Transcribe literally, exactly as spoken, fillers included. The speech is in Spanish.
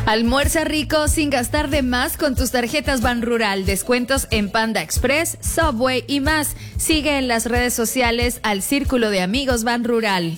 Almuerza rico sin gastar de más con tus tarjetas Banrural. Descuentos en Panda Express, Subway y más. Sigue en las redes sociales al Círculo de Amigos Banrural.